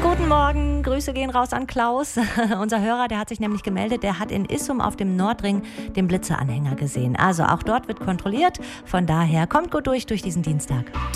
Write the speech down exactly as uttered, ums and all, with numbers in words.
Guten Morgen, Grüße gehen raus an Klaus. Unser Hörer, der hat sich nämlich gemeldet, der hat in Issum auf dem Nordring den Blitzeranhänger gesehen. Also auch dort wird kontrolliert. Von daher kommt gut durch durch diesen Dienstag.